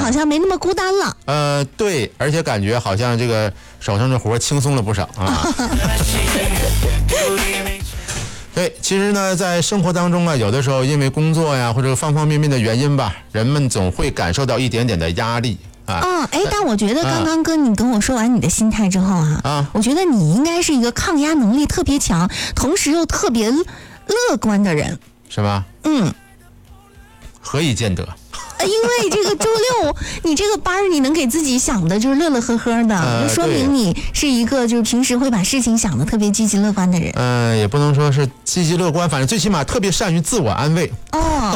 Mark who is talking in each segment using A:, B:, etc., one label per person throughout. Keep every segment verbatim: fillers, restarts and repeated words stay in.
A: 好像没那么孤单了。
B: 呃，对，而且感觉好像这个手上的活轻松了不少啊。对，其实呢，在生活当中啊，有的时候因为工作呀或者方方面面的原因吧，人们总会感受到一点点的压力。啊，
A: 嗯，哎，但我觉得刚刚跟你跟我说完你的心态之后啊，啊，我觉得你应该是一个抗压能力特别强，同时又特别乐观的人，
B: 是吧？
A: 嗯，
B: 何以见得？
A: 因为这个周六你这个班你能给自己想的就是乐乐呵呵的，
B: 呃、
A: 就说明你是一个就是平时会把事情想的特别积极乐观的人。
B: 嗯、呃，也不能说是积极乐观，反正最起码特别善于自我安慰。
A: 哦。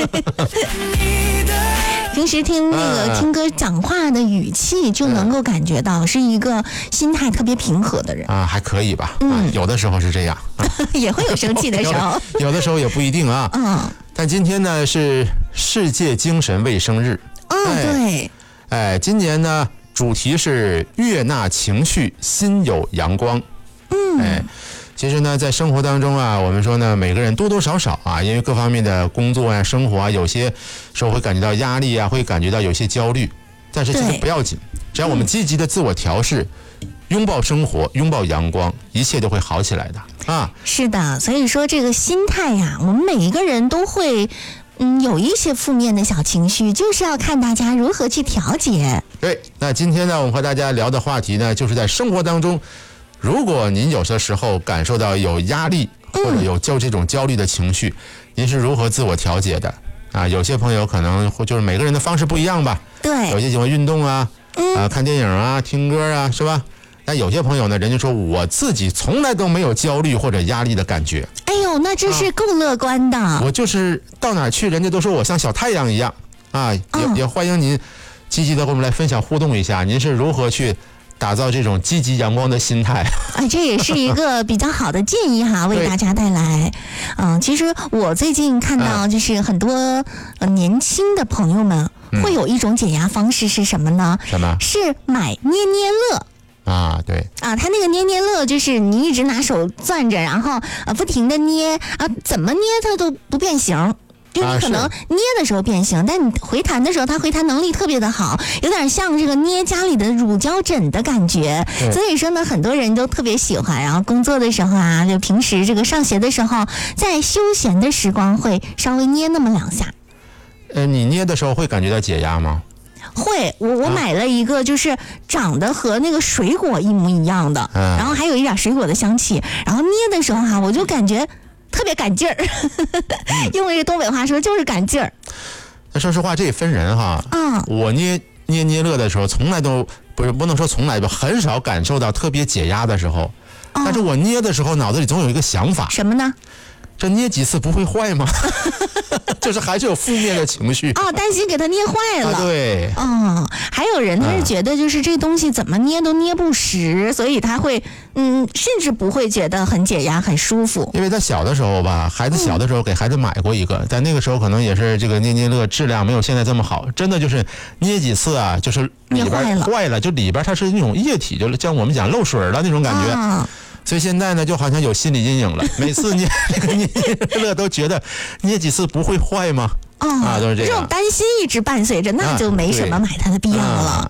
A: 平时听那个听歌讲话的语气，就能够感觉到是一个心态特别平和的人
B: 啊，还可以吧？嗯、啊，有的时候是这样，啊、
A: 也会有生气的时候
B: 有，有的时候也不一定啊。嗯，但今天呢是世界精神卫生日。
A: 哦，哎、对。
B: 哎，今年呢主题是悦纳情绪，心有阳光。
A: 嗯，
B: 哎。其实呢，在生活当中啊，我们说呢，每个人多多少少啊，因为各方面的工作啊、生活啊，有些时候会感觉到压力啊，会感觉到有些焦虑。但是其实不要紧，只要我们积极的自我调试，拥抱生活，拥抱阳光，一切都会好起来的啊。
A: 是的，所以说这个心态呀，我们每一个人都会，嗯，有一些负面的小情绪，就是要看大家如何去调节。
B: 对，那今天呢，我们和大家聊的话题呢，就是在生活当中。如果您有些时候感受到有压力或者有就这种焦虑的情绪，嗯、您是如何自我调节的啊？有些朋友可能就是每个人的方式不一样吧。
A: 对，
B: 有些喜欢运动啊，嗯、啊看电影啊，听歌啊，是吧？但有些朋友呢，人家说我自己从来都没有焦虑或者压力的感觉。
A: 哎呦，那这是够乐观的。啊、
B: 我就是到哪去，人家都说我像小太阳一样啊！也、嗯、也欢迎您积极的和我们来分享互动一下，您是如何去打造这种积极阳光的心态？
A: 哎，这也是一个比较好的建议哈，为大家带来。嗯，其实我最近看到，就是很多、呃、年轻的朋友们会有一种解压方式是什么呢？
B: 什么？
A: 是买捏捏乐。
B: 啊，对
A: 啊，他那个捏捏乐就是你一直拿手攥着，然后呃不停的捏啊，怎么捏它都不变形。就你可能捏的时候变形，啊、但你回弹的时候，它回弹能力特别的好，有点像这个捏家里的乳胶枕的感觉。所以说呢，很多人都特别喜欢。然后工作的时候啊，就平时这个上学的时候，在休闲的时光会稍微捏那么两下。
B: 呃，你捏的时候会感觉到解压吗？
A: 会，我我买了一个，就是长得和那个水果一模一样的，啊、然后还有一点水果的香气。然后捏的时候哈、啊，我就感觉特别赶劲儿，用这个东北话说就是赶劲儿。
B: 那说实话，这也分人哈。嗯，我捏捏捏乐的时候，从来都不是不能说从来吧，很少感受到特别解压的时候。哦、但是我捏的时候，脑子里总有一个想法。
A: 什么呢？
B: 这捏几次不会坏吗？就是还是有负面的情绪
A: 哦，担心给它捏坏了。
B: 啊、对，
A: 嗯，还有人他是觉得就是这东西怎么捏都捏不实，所以他会嗯，甚至不会觉得很解压、很舒服。
B: 因为他小的时候吧，孩子小的时候给孩子买过一个，嗯、但那个时候可能也是这个捏捏乐质量没有现在这么好，真的就是捏几次啊，就是里边坏了，就里边它是那种液体，就是像我们讲漏水了那种感觉。啊所以现在呢，就好像有心理阴影了。每次捏这个捏乐都觉得捏几次不会坏吗？
A: 哦、啊，都是这样。这种担心一直伴随着，那就没什么买它的必要了。啊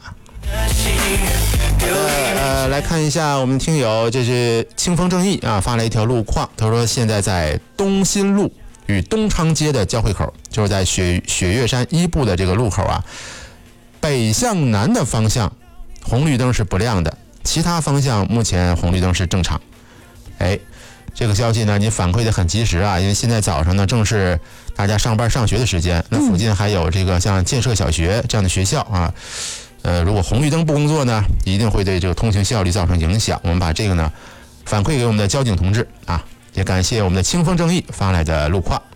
B: 呃呃，来看一下我们听友，这是清风正义啊发了一条路况，他说现在在东新路与东昌街的交汇口，就是在雪雪岳山一部的这个路口啊，北向南的方向红绿灯是不亮的。其他方向目前红绿灯是正常。哎，这个消息呢，你反馈的很及时啊，因为现在早上呢正是大家上班上学的时间，那附近还有这个像建设小学这样的学校啊，呃，如果红绿灯不工作呢，一定会对这个通行效率造成影响。我们把这个呢反馈给我们的交警同志啊，也感谢我们的清风正义发来的路况。